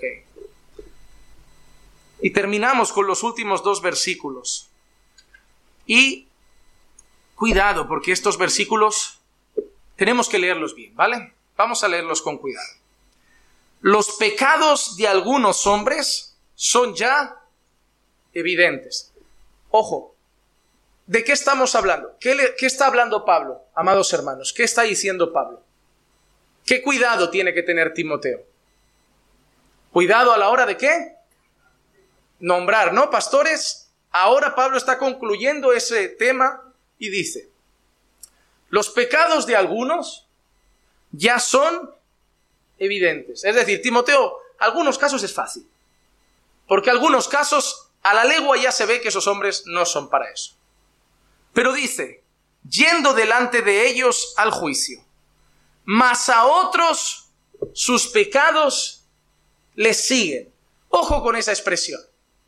Speaker 1: Y terminamos con los últimos 2 versículos. Y cuidado, porque estos versículos tenemos que leerlos bien, ¿vale? Vamos a leerlos con cuidado. Los pecados de algunos hombres son ya evidentes. Ojo, ¿de qué estamos hablando? ¿Qué está hablando Pablo, amados hermanos? ¿Qué está diciendo Pablo? ¿Qué cuidado tiene que tener Timoteo? ¿Cuidado a la hora de qué? Nombrar, ¿no, pastores? Ahora Pablo está concluyendo ese tema y dice, los pecados de algunos ya son evidentes. Es decir, Timoteo, algunos casos es fácil. Porque algunos casos, a la legua ya se ve que esos hombres no son para eso. Pero dice, yendo delante de ellos al juicio, mas a otros sus pecados les siguen. Ojo con esa expresión.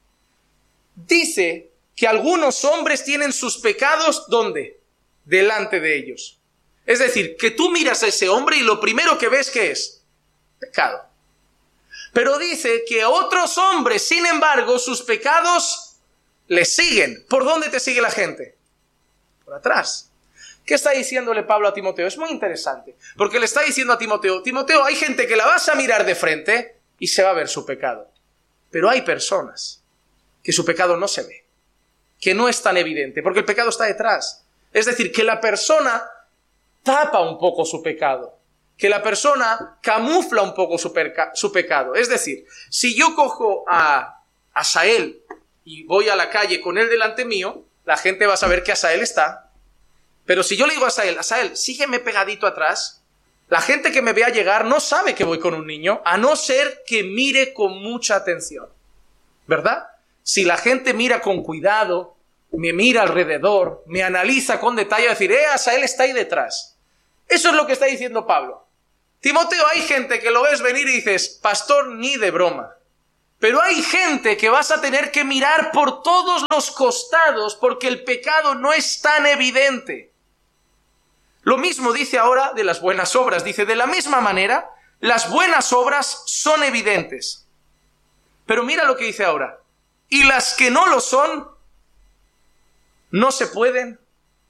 Speaker 1: Dice que algunos hombres tienen sus pecados, ¿dónde? Delante de ellos. Es decir, que tú miras a ese hombre y lo primero que ves, ¿qué es? Pecado. Pero dice que otros hombres, sin embargo, sus pecados les siguen. ¿Por dónde te sigue la gente? Por atrás. ¿Qué está diciéndole Pablo a Timoteo? Es muy interesante, porque le está diciendo a Timoteo, Timoteo, hay gente que la vas a mirar de frente y se va a ver su pecado. Pero hay personas que su pecado no se ve, que no es tan evidente, porque el pecado está detrás. Es decir, que la persona tapa un poco su pecado, que la persona camufla un poco su pecado. Es decir, si yo cojo a Asael y voy a la calle con él delante mío, la gente va a saber que Asael está. Pero si yo le digo a Asael, sígueme pegadito atrás, la gente que me vea llegar no sabe que voy con un niño, a no ser que mire con mucha atención. ¿Verdad? si la gente mira con cuidado, me mira alrededor, me analiza con detalle, decir, Asael está ahí detrás. Eso es lo que está diciendo Pablo. Timoteo, hay gente que lo ves venir y dices, pastor, ni de broma. Pero hay gente que vas a tener que mirar por todos los costados porque el pecado no es tan evidente. Lo mismo dice ahora de las buenas obras. Dice, de la misma manera, las buenas obras son evidentes. Pero mira lo que dice ahora. Y las que no lo son, no se pueden.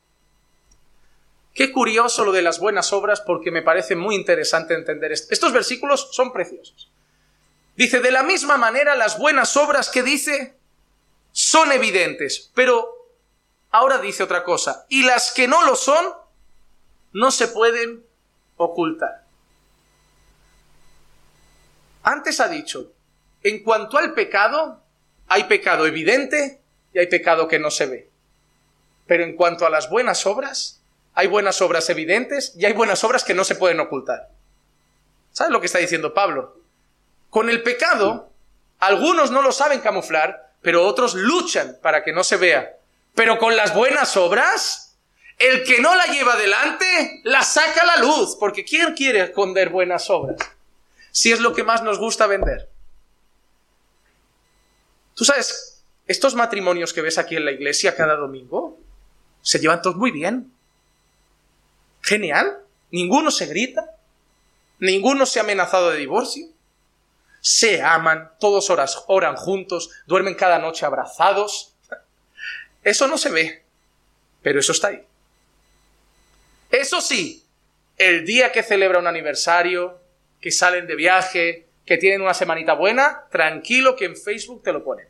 Speaker 1: Qué curioso lo de las buenas obras, porque me parece muy interesante entender esto. Estos versículos son preciosos. Dice, de la misma manera, las buenas obras que dice son evidentes. Pero ahora dice otra cosa. Y las que no lo son, no se pueden ocultar. Antes ha dicho, en cuanto al pecado, hay pecado evidente y hay pecado que no se ve. Pero en cuanto a las buenas obras, hay buenas obras evidentes y hay buenas obras que no se pueden ocultar. ¿Sabes lo que está diciendo Pablo? Con el pecado, algunos no lo saben camuflar, pero otros luchan para que no se vea. Pero con las buenas obras, el que no la lleva adelante, la saca a la luz. Porque ¿quién quiere esconder buenas obras? Si es lo que más nos gusta vender. Tú sabes, estos matrimonios que ves aquí en la iglesia cada domingo, se llevan todos muy bien. Genial. Ninguno se grita. Ninguno se ha amenazado de divorcio. Se aman, todos oran juntos, duermen cada noche abrazados. Eso no se ve, pero eso está ahí. Eso sí, el día que celebra un aniversario, que salen de viaje, que tienen una semanita buena, tranquilo que en Facebook te lo ponen.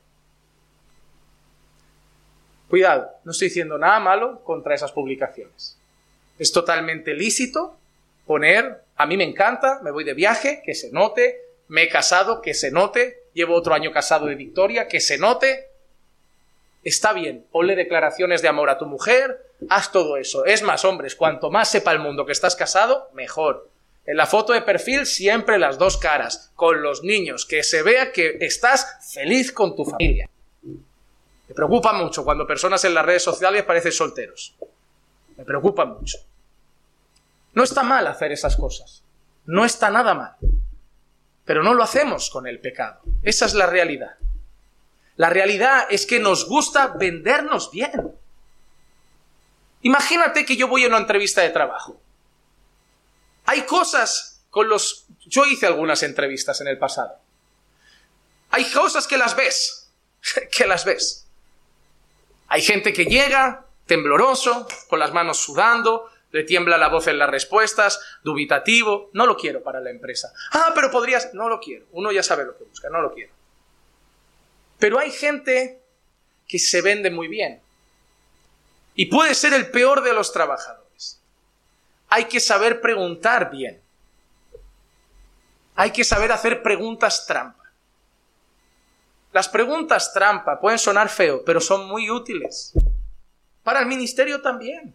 Speaker 1: Cuidado, no estoy diciendo nada malo contra esas publicaciones. Es totalmente lícito poner, a mí me encanta, me voy de viaje, que se note, me he casado, que se note, llevo otro año casado de Victoria, que se note. Está bien, ponle declaraciones de amor a tu mujer, haz todo eso. Es más, hombres, cuanto más sepa el mundo que estás casado, mejor. En la foto de perfil siempre las dos caras, con los niños, que se vea que estás feliz con tu familia. Me preocupa mucho cuando personas en las redes sociales parecen solteros. Me preocupa mucho. No está mal hacer esas cosas. No está nada mal. Pero no lo hacemos con el pecado. Esa es la realidad. La realidad es que nos gusta vendernos bien. Imagínate que yo voy a una entrevista de trabajo. Hay cosas con los... Yo hice algunas entrevistas en el pasado. Hay cosas que las ves. Que las ves. Hay gente que llega tembloroso, con las manos sudando, le tiembla la voz en las respuestas, dubitativo. No lo quiero para la empresa. Ah, pero podrías... No lo quiero. Uno ya sabe lo que busca. No lo quiero. Pero hay gente que se vende muy bien. Y puede ser el peor de los trabajadores. Hay que saber preguntar bien. Hay que saber hacer preguntas trampa. Las preguntas trampa pueden sonar feo, pero son muy útiles. Para el ministerio también.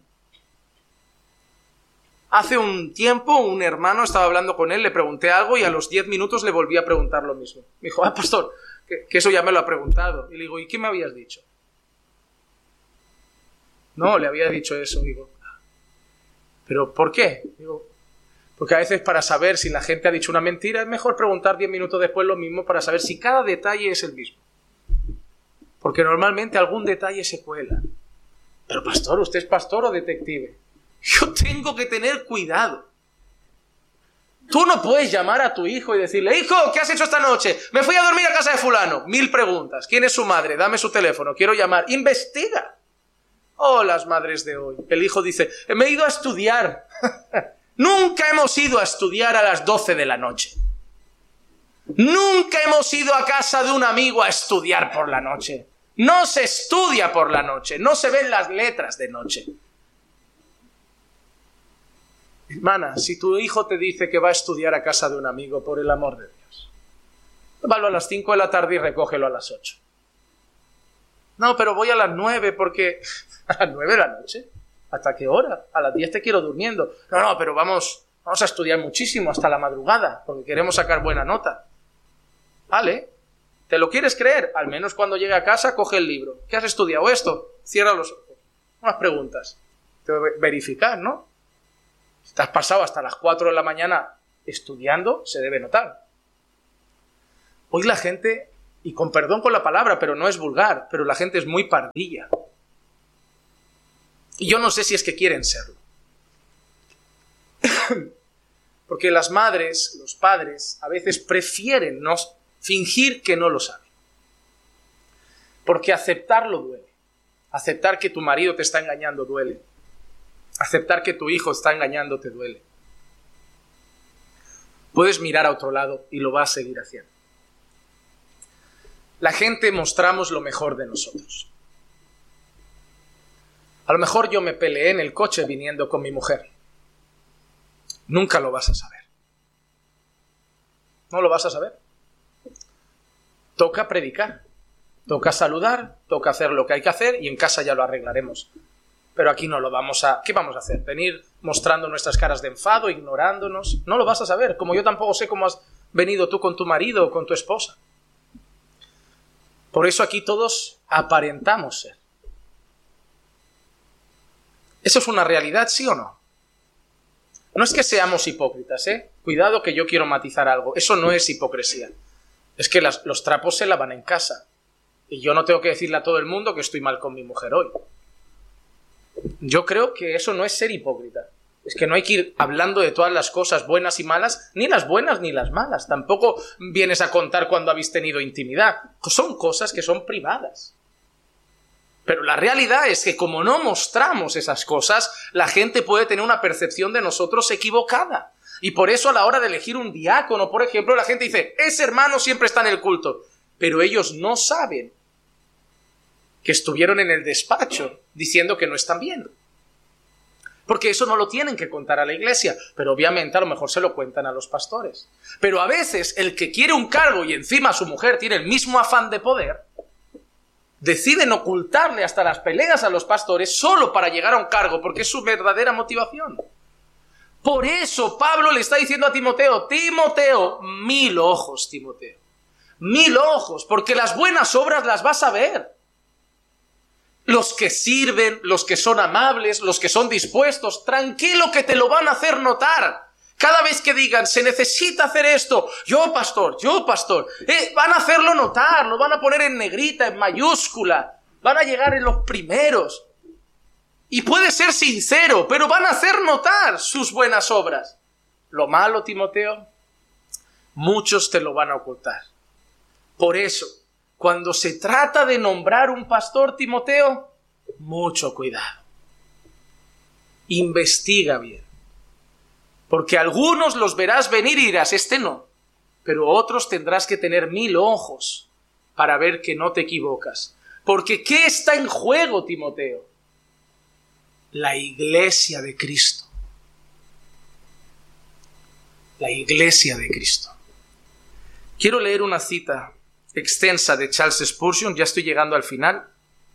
Speaker 1: Hace un tiempo un hermano, estaba hablando con él, le pregunté algo y a los 10 minutos le volví a preguntar lo mismo. Me dijo, pastor, que eso ya me lo ha preguntado. Y le digo, ¿y qué me habías dicho? No, le había dicho eso. Digo, ¿pero por qué? Digo, porque a veces para saber si la gente ha dicho una mentira es mejor preguntar 10 minutos después lo mismo para saber si cada detalle es el mismo. Porque normalmente algún detalle se cuela. Pero pastor, ¿usted es pastor o detective? Yo tengo que tener cuidado. Tú no puedes llamar a tu hijo y decirle, hijo, ¿qué has hecho esta noche? Me fui a dormir a casa de fulano. 1000 preguntas. ¿Quién es su madre? Dame su teléfono. Quiero llamar. Investiga. Oh, las madres de hoy. El hijo dice, me he ido a estudiar. Nunca hemos ido a estudiar a las 12 de la noche. Nunca hemos ido a casa de un amigo a estudiar por la noche. No se estudia por la noche. No se ven las letras de noche. Hermana, si tu hijo te dice que va a estudiar a casa de un amigo, por el amor de Dios, llévalo a las 5 de la tarde y recógelo a las 8. No, pero voy a las 9 porque... ¿A las 9 de la noche? ¿Hasta qué hora? A las 10 te quiero durmiendo. No, pero vamos a estudiar muchísimo hasta la madrugada porque queremos sacar buena nota. Vale, ¿Te lo quieres creer? Al menos cuando llegue a casa, coge el libro. ¿Qué has estudiado esto? Cierra los ojos. Unas preguntas. Verificar, ¿no? Si te has pasado hasta las 4 de la mañana estudiando, se debe notar. Hoy la gente, y con perdón con la palabra, pero no es vulgar, pero la gente es muy pardilla. Y yo no sé si es que quieren serlo. Porque las madres, los padres, a veces prefieren no fingir que no lo saben. Porque aceptarlo duele. Aceptar que tu marido te está engañando duele. Aceptar que tu hijo está engañando te duele. Puedes mirar a otro lado y lo vas a seguir haciendo. La gente mostramos lo mejor de nosotros. A lo mejor yo me peleé en el coche viniendo con mi mujer. Nunca lo vas a saber. No lo vas a saber. Toca predicar, toca saludar, toca hacer lo que hay que hacer y en casa ya lo arreglaremos. Pero aquí no lo vamos a... ¿Qué vamos a hacer? ¿Venir mostrando nuestras caras de enfado, ignorándonos? No lo vas a saber, como yo tampoco sé cómo has venido tú con tu marido o con tu esposa. Por eso aquí todos aparentamos ser. ¿Eso es una realidad, sí o no? No es que seamos hipócritas, ¿eh? Cuidado que yo quiero matizar algo. Eso no es hipocresía. Es que los trapos se lavan en casa. Y yo no tengo que decirle a todo el mundo que estoy mal con mi mujer hoy. Yo creo que eso no es ser hipócrita. Es que no hay que ir hablando de todas las cosas buenas y malas, ni las buenas ni las malas. Tampoco vienes a contar cuando habéis tenido intimidad. Son cosas que son privadas. Pero la realidad es que como no mostramos esas cosas, la gente puede tener una percepción de nosotros equivocada. Y por eso a la hora de elegir un diácono, por ejemplo, la gente dice, ese hermano siempre está en el culto. Pero ellos no saben que estuvieron en el despacho diciendo que no están viendo. Porque eso no lo tienen que contar a la iglesia, pero obviamente a lo mejor se lo cuentan a los pastores. Pero a veces el que quiere un cargo y encima su mujer tiene el mismo afán de poder, deciden ocultarle hasta las peleas a los pastores solo para llegar a un cargo, porque es su verdadera motivación. Por eso Pablo le está diciendo a Timoteo, Timoteo, 1000 ojos, Timoteo. 1000 ojos, porque las buenas obras las vas a ver. Los que sirven, los que son amables, los que son dispuestos, tranquilo que te lo van a hacer notar. Cada vez que digan, se necesita hacer esto, yo pastor, van a hacerlo notar, lo van a poner en negrita, en mayúscula, van a llegar en los primeros. Y puede ser sincero, pero van a hacer notar sus buenas obras. Lo malo, Timoteo, muchos te lo van a ocultar. Por eso, cuando se trata de nombrar un pastor, Timoteo, mucho cuidado. Investiga bien. Porque algunos los verás venir y dirás, este no. Pero otros tendrás que tener 1000 ojos para ver que no te equivocas. Porque ¿qué está en juego, Timoteo? La iglesia de Cristo. La iglesia de Cristo. Quiero leer una cita extensa de Charles Spurgeon, ya estoy llegando al final.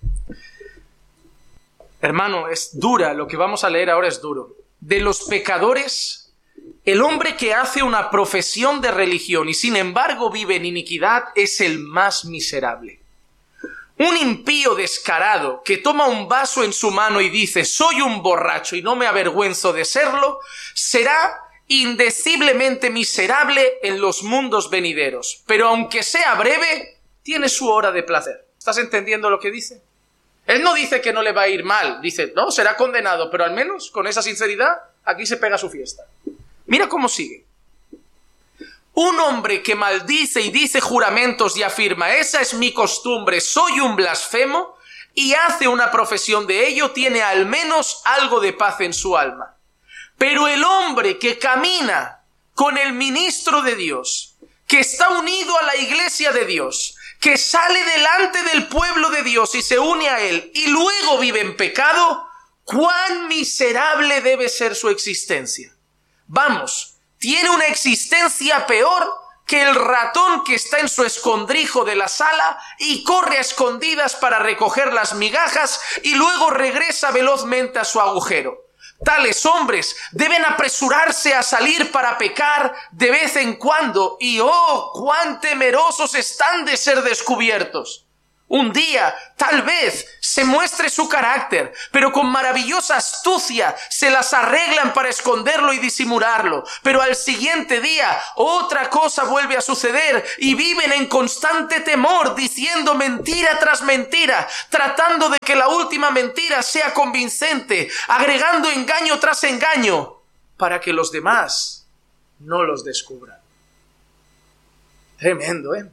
Speaker 1: Hermano, es dura, lo que vamos a leer ahora es duro. De los pecadores, el hombre que hace una profesión de religión y sin embargo vive en iniquidad es el más miserable. Un impío descarado que toma un vaso en su mano y dice, soy un borracho y no me avergüenzo de serlo, será indeciblemente miserable en los mundos venideros, pero aunque sea breve, tiene su hora de placer. ¿Estás entendiendo lo que dice? Él no dice que no le va a ir mal, dice, no, será condenado, pero al menos con esa sinceridad, aquí se pega su fiesta. Mira cómo sigue. Un hombre que maldice y dice juramentos y afirma, esa es mi costumbre, soy un blasfemo, y hace una profesión de ello, tiene al menos algo de paz en su alma. Pero el hombre que camina con el ministro de Dios, que está unido a la iglesia de Dios, que sale delante del pueblo de Dios y se une a él y luego vive en pecado, ¿cuán miserable debe ser su existencia? Vamos, tiene una existencia peor que el ratón que está en su escondrijo de la sala y corre a escondidas para recoger las migajas y luego regresa velozmente a su agujero. Tales hombres deben apresurarse a salir para pecar de vez en cuando y ¡oh, cuán temerosos están de ser descubiertos! Un día, tal vez, se muestre su carácter, pero con maravillosa astucia se las arreglan para esconderlo y disimularlo. Pero al siguiente día, otra cosa vuelve a suceder y viven en constante temor, diciendo mentira tras mentira, tratando de que la última mentira sea convincente, agregando engaño tras engaño, para que los demás no los descubran. Tremendo, ¿eh?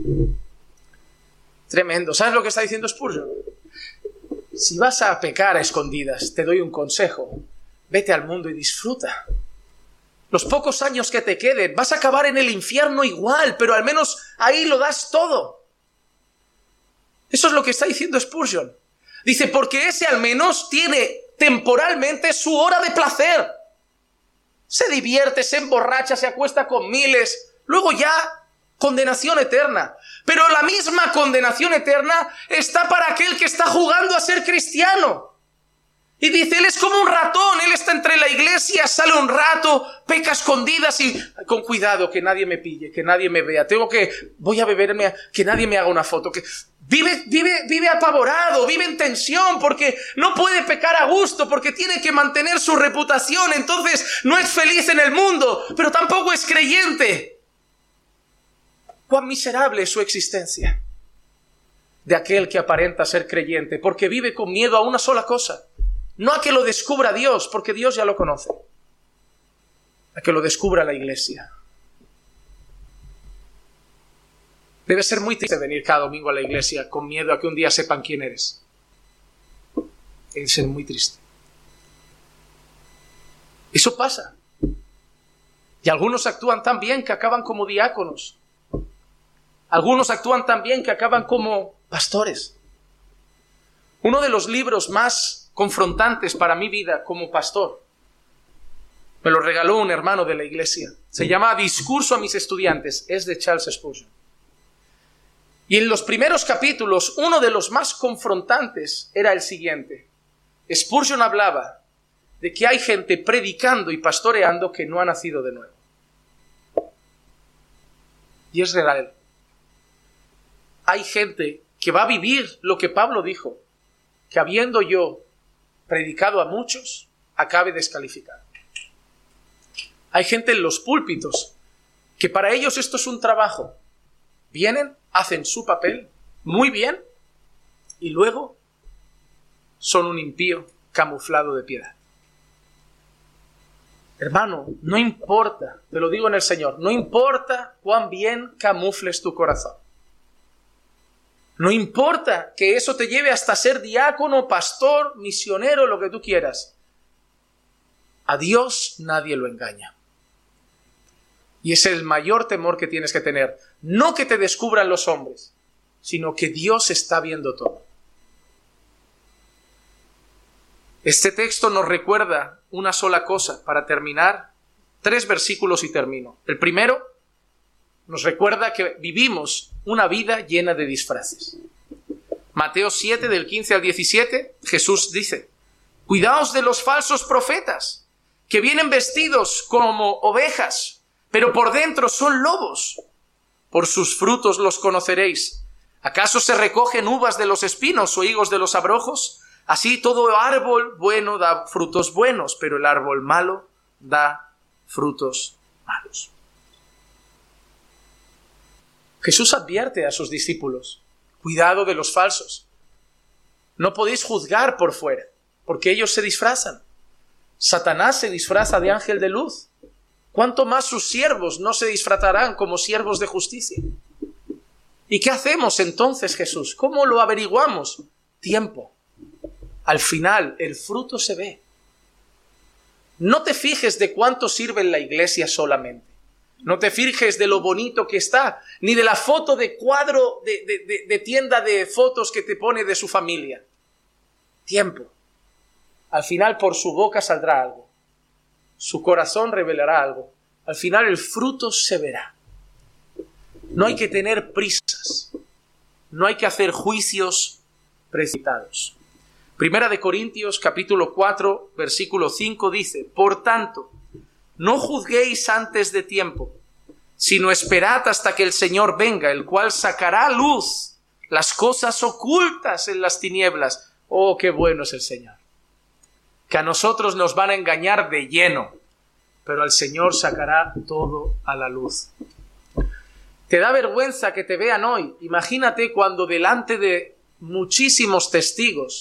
Speaker 1: Tremendo. ¿Sabes lo que está diciendo Spurgeon? Si vas a pecar a escondidas, te doy un consejo. Vete al mundo y disfruta. Los pocos años que te queden, vas a acabar en el infierno igual, pero al menos ahí lo das todo. Eso es lo que está diciendo Spurgeon. Dice, porque ese al menos tiene temporalmente su hora de placer. Se divierte, se emborracha, se acuesta con miles. Luego ya, condenación eterna. Pero la misma condenación eterna está para aquel que está jugando a ser cristiano. Y dice, él es como un ratón, él está entre la iglesia, sale un rato, peca a escondidas y con cuidado, que nadie me pille, que nadie me vea. Voy a beberme, que nadie me haga una foto. Que vive apavorado, vive en tensión porque no puede pecar a gusto, porque tiene que mantener su reputación. Entonces no es feliz en el mundo, pero tampoco es creyente. Cuán miserable es su existencia de aquel que aparenta ser creyente, porque vive con miedo a una sola cosa, no a que lo descubra Dios, porque Dios ya lo conoce, a que lo descubra la iglesia. Debe ser muy triste venir cada domingo a la iglesia con miedo a que un día sepan quién eres. Debe ser muy triste. Eso pasa. Y algunos actúan tan bien que acaban como diáconos. Algunos actúan tan bien que acaban como pastores. Uno de los libros más confrontantes para mi vida como pastor me lo regaló un hermano de la iglesia. Se llama Discurso a mis estudiantes. Es de Charles Spurgeon. Y en los primeros capítulos, uno de los más confrontantes era el siguiente. Spurgeon hablaba de que hay gente predicando y pastoreando que no ha nacido de nuevo. Y es real. Hay gente que va a vivir lo que Pablo dijo, que habiendo yo predicado a muchos, acabe descalificado. Hay gente en los púlpitos que para ellos esto es un trabajo. Vienen, hacen su papel muy bien y luego son un impío camuflado de piedad. Hermano, no importa, te lo digo en el Señor, no importa cuán bien camufles tu corazón. No importa que eso te lleve hasta ser diácono, pastor, misionero, lo que tú quieras. A Dios nadie lo engaña. Y es el mayor temor que tienes que tener. No que te descubran los hombres, sino que Dios está viendo todo. Este texto nos recuerda una sola cosa para terminar. 3 versículos y termino. El primero nos recuerda que vivimos una vida llena de disfraces. Mateo 7, del 15 al 17, Jesús dice, cuidaos de los falsos profetas, que vienen vestidos como ovejas, pero por dentro son lobos. Por sus frutos los conoceréis. ¿Acaso se recogen uvas de los espinos o higos de los abrojos? Así todo árbol bueno da frutos buenos, pero el árbol malo da frutos malos. Jesús advierte a sus discípulos, cuidado de los falsos. No podéis juzgar por fuera, porque ellos se disfrazan. Satanás se disfraza de ángel de luz. ¿Cuánto más sus siervos no se disfrazarán como siervos de justicia? ¿Y qué hacemos entonces, Jesús? ¿Cómo lo averiguamos? Tiempo. Al final, el fruto se ve. No te fijes de cuánto sirve en la iglesia solamente. No te fijes de lo bonito que está, ni de la foto de cuadro de tienda de fotos que te pone de su familia. Tiempo. Al final por su boca saldrá algo. Su corazón revelará algo. Al final el fruto se verá. No hay que tener prisas. No hay que hacer juicios precipitados. Primera de Corintios, capítulo 4, versículo 5 dice: por tanto, no juzguéis antes de tiempo, sino esperad hasta que el Señor venga, el cual sacará a luz las cosas ocultas en las tinieblas. Oh, qué bueno es el Señor. Que a nosotros nos van a engañar de lleno, pero al Señor sacará todo a la luz. ¿Te da vergüenza que te vean hoy? Imagínate cuando delante de muchísimos testigos